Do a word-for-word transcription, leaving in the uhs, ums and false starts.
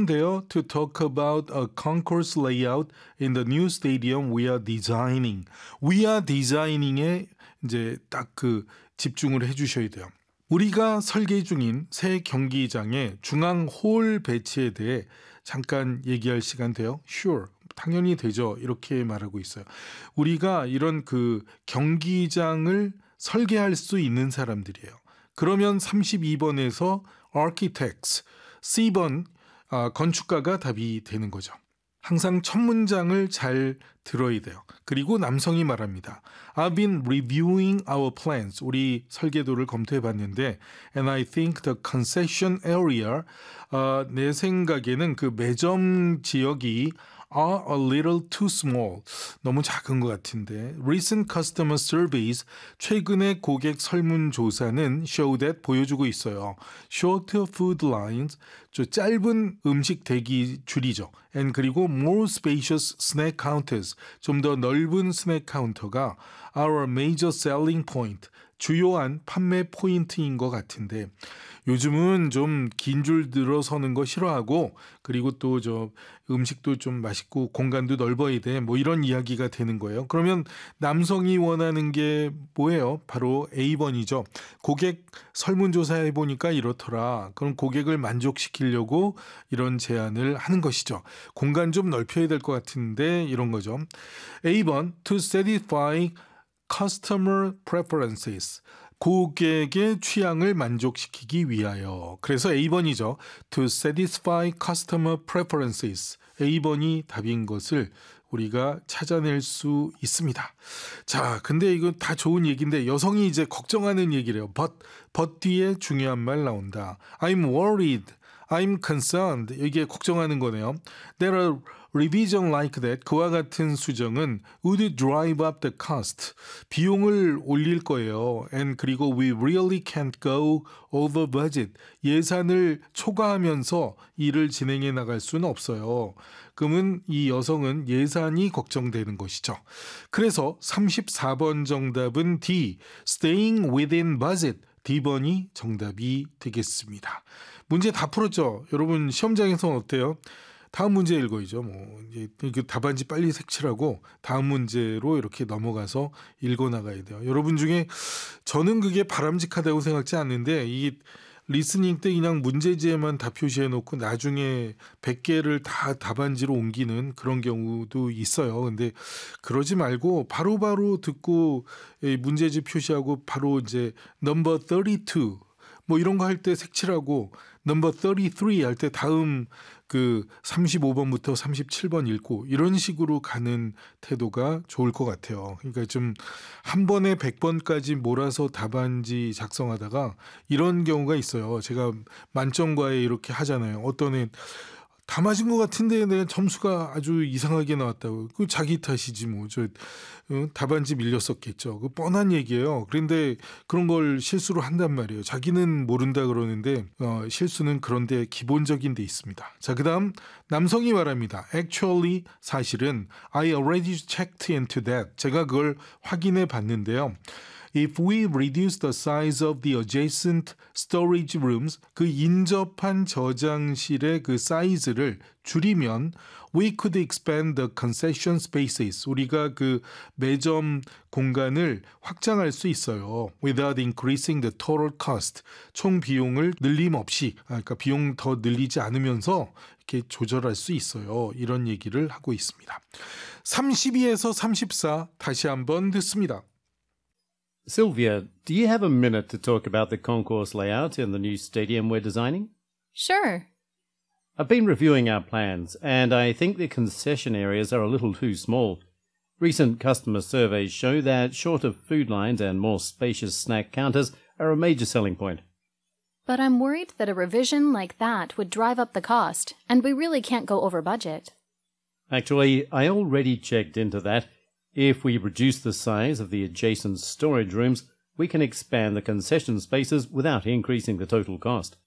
there to talk about a concourse layout in the new stadium we are designing. We are designing에 이제 딱 그 집중을 해주셔야 돼요. 우리가 설계 중인 새 경기장의 중앙 홀 배치에 대해 잠깐 얘기할 시간 돼요? Sure. 당연히 되죠. 이렇게 말하고 있어요. 우리가 이런 그 경기장을 설계할 수 있는 사람들이에요. 그러면 삼십이 번에서 architects, C 번 아, 건축가가 답이 되는 거죠. 항상 첫 문장을 잘 들어야 돼요. 그리고 남성이 말합니다. I've been reviewing our plans. 우리 설계도를 검토해 봤는데 and I think the concession area 어, 내 생각에는 그 매점 지역이 are a little too small. 너무 작은 것 같은데. Recent customer surveys, 최근의 고객 설문조사는 show that 보여주고 있어요. Shorter food lines, 저 짧은 음식 대기 줄이죠. And 그리고 more spacious snack counters, 좀 더 넓은 스낵 카운터가 our major selling point, 주요한 판매 포인트인 것 같은데 요즘은 좀 긴 줄 들어서는 거 싫어하고 그리고 또 저 음식도 좀 맛있고 공간도 넓어야 돼. 뭐 이런 이야기가 되는 거예요. 그러면 남성이 원하는 게 뭐예요? 바로 A 번이죠. 고객 설문조사해 보니까 이렇더라. 그럼 고객을 만족시키려고 이런 제안을 하는 것이죠. 공간 좀 넓혀야 될 것 같은데 이런 거죠. A 번 to satisfy customer preferences. 고객의 취향을 만족시키기 위하여. 그래서 A 번이죠. To satisfy customer preferences. A 번이 답인 것을 우리가 찾아낼 수 있습니다. 자, 근데 이거 다 좋은 얘기인데 여성이 이제 걱정하는 얘기래요. But, but 뒤에 중요한 말 나온다. I'm worried. I'm concerned. 이게 걱정하는 거네요. There are revision like that. 그와 같은 수정은 would drive up the cost. 비용을 올릴 거예요. And 그리고 we really can't go over budget. 예산을 초과하면서 일을 진행해 나갈 수는 없어요. 그러면 이 여성은 예산이 걱정되는 것이죠. 그래서 삼십사 번 정답은 D. Staying within budget. D 번이 정답이 되겠습니다. 문제 다 풀었죠? 여러분 시험장에서는 어때요? 다음 문제 읽어야죠. 뭐 이제 답안지 빨리 색칠하고 다음 문제로 이렇게 넘어가서 읽어 나가야 돼요. 여러분 중에 저는 그게 바람직하다고 생각지 않는데 이 리스닝 때 그냥 문제지에만 다 표시해 놓고 나중에 백 개를 다 답안지로 옮기는 그런 경우도 있어요. 근데 그러지 말고 바로바로 바로 듣고 문제지 표시하고 바로 이제 넘버 삼십이 뭐 이런 거 할 때 색칠하고 넘버 삼십삼 할 때 다음 그 삼십오 번부터 삼십칠 번 읽고 이런 식으로 가는 태도가 좋을 것 같아요. 그러니까 좀 한 번에 백 번까지 몰아서 답안지 작성하다가 이런 경우가 있어요. 제가 만점과에 이렇게 하잖아요. 어떤 애 다 맞은 것 같은데 내가 점수가 아주 이상하게 나왔다고. 그 자기 탓이지 뭐. 저 어, 답안지 밀렸었겠죠. 그 뻔한 얘기예요. 그런데 그런 걸 실수로 한단 말이에요. 자기는 모른다 그러는데 어, 실수는 그런데 기본적인 데 있습니다. 자, 그다음 남성이 말합니다. Actually 사실은 I already checked into that. 제가 그걸 확인해 봤는데요. If we reduce the size of the adjacent storage rooms, 그 인접한 저장실의 그 사이즈를 줄이면 we could expand the concession spaces. 우리가 그 매점 공간을 확장할 수 있어요. Without increasing the total cost. 총 비용을 늘림 없이, 그러니까 비용 더 늘리지 않으면서 이렇게 조절할 수 있어요. 이런 얘기를 하고 있습니다. 삼십이에서 삼십사 다시 한번 듣습니다. Sylvia, do you have a minute to talk about the concourse layout in the new stadium we're designing? Sure. I've been reviewing our plans, and I think the concession areas are a little too small. Recent customer surveys show that shorter food lines and more spacious snack counters are a major selling point. But I'm worried that a revision like that would drive up the cost, and we really can't go over budget. Actually, I already checked into that. If we reduce the size of the adjacent storage rooms, we can expand the concession spaces without increasing the total cost.